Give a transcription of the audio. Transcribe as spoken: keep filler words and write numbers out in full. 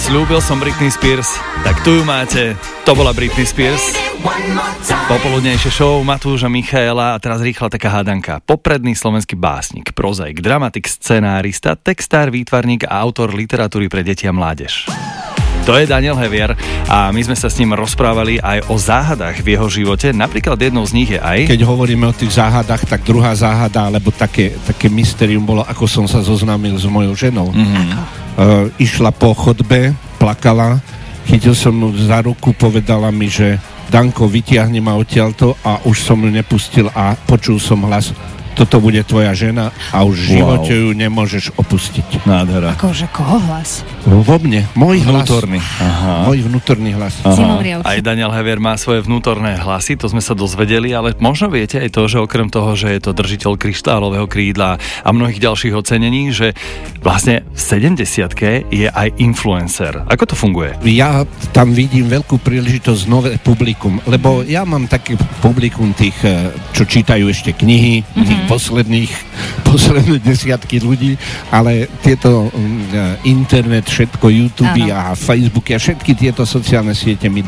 Sľúbil som Britney Spears, tak tu ju máte. To bola Britney Spears. Popoludnejšie show Matúša Michaela a teraz rýchla taká hádanka. Popredný slovenský básnik, prozaik, dramatik, scenárista, textár, výtvarník a autor literatúry pre deti a mládež. To je Daniel Hevier a my sme sa s ním rozprávali aj o záhadách v jeho živote. Napríklad jednou z nich je aj... Keď hovoríme o tých záhadách, tak druhá záhada, alebo také, také mysterium bolo, ako som sa zoznámil s mojou ženou. Mm-hmm. Uh, išla po chodbe, plakala, chytil som ju za ruku, povedala mi, že Danko, vytiahni ma odtiaľto a už som ju nepustil a počul som hlas: toto bude tvoja žena a už v živote wow. ju nemôžeš opustiť. Nádhera. Akože koho hlas? Vo mne, môj hlas. Vnútorný. Aha. Môj vnútorný hlas. Aj Daniel Hevier má svoje vnútorné hlasy, to sme sa dozvedeli, ale možno viete aj to, že okrem toho, že je to držiteľ kryštálového krídla a mnohých ďalších ocenení, že vlastne v sedemdesiatke je aj influencer. Ako to funguje? Ja tam vidím veľkú príležitosť nové publikum, lebo ja mám také publikum tých, čo čítajú ešte knihy, mm-hmm. tých posledných, posledné desiatky ľudí, ale tieto um, internet, všetko, YouTube a Facebooky a všetky tieto sociálne siete mi